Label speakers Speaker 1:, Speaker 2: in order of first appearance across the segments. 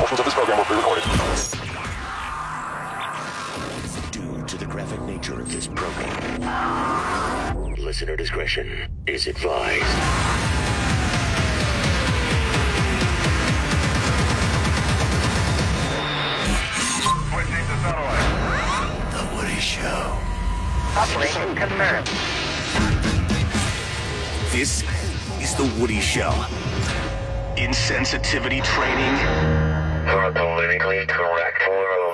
Speaker 1: Portions of this program will be recorded.
Speaker 2: Due to the graphic nature of this program, listener discretion is advised.
Speaker 3: Switching to satellite.
Speaker 2: The Woody Show.
Speaker 4: Operation confirmed.
Speaker 2: This is The Woody Show. Insensitivity training.
Speaker 4: For a politically correct world.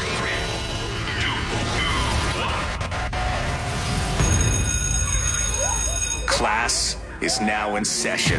Speaker 2: Class is now in session.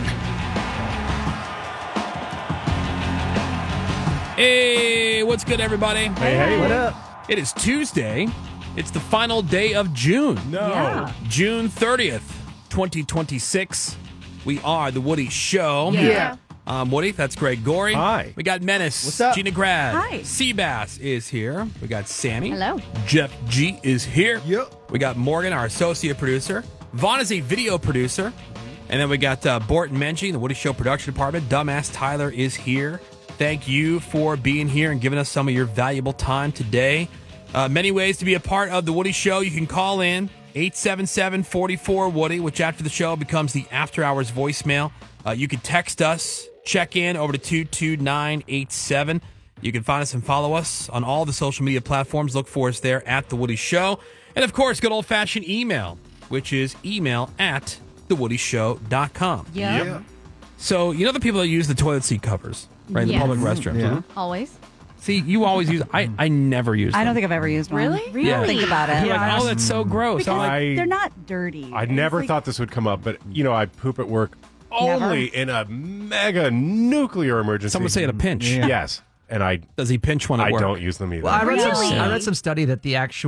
Speaker 5: Hey, what's good, everybody?
Speaker 6: Hey, what up?
Speaker 5: It is Tuesday. It's the final day of June.
Speaker 6: No.
Speaker 7: Yeah.
Speaker 5: June 30th, 2026. We are The Woody Show.
Speaker 7: Yeah.
Speaker 5: I'm Woody. That's Greg Gorey.
Speaker 6: Hi.
Speaker 5: We got Menace.
Speaker 6: What's up?
Speaker 5: Gina Grad.
Speaker 7: Hi.
Speaker 5: Seabass is here. We got Sammy.
Speaker 7: Hello.
Speaker 5: Jeff G is here.
Speaker 6: Yep.
Speaker 5: We got Morgan, our associate producer. Vaughn is a video producer. And then we got Bort and Menchie, the Woody Show production department. Dumbass Tyler is here. Thank you for being here and giving us some of your valuable time today. Many ways to be a part of the Woody Show. You can call in 877-44-WOODY, which after the show becomes the After Hours voicemail. You can text us, check in over to 22987. You can find us and follow us on all the social media platforms. Look for us there at The Woody Show. And, of course, good old-fashioned email, which is email@thewoodyshow.com.
Speaker 7: Yeah.
Speaker 5: So, you know the people that use the toilet seat covers, right, in the
Speaker 7: Yes.
Speaker 5: public restrooms?
Speaker 6: Yeah.
Speaker 7: Always.
Speaker 5: See, you always use I never use them.
Speaker 8: I don't think I've ever used one.
Speaker 7: Really?
Speaker 5: Yeah.
Speaker 8: Think about it.
Speaker 5: You're like, oh, that's so gross.
Speaker 8: Because
Speaker 5: I'm like,
Speaker 8: they're not dirty.
Speaker 6: I
Speaker 8: It's
Speaker 6: never
Speaker 8: like-
Speaker 6: thought this would come up, but, I poop at work
Speaker 8: Never.
Speaker 6: only in a mega nuclear emergency.
Speaker 5: someone say at a pinch.
Speaker 6: Yes. And I
Speaker 5: Does he pinch one at work?
Speaker 6: don't use them either.
Speaker 9: Well, I read
Speaker 8: Really?
Speaker 9: some study that the actual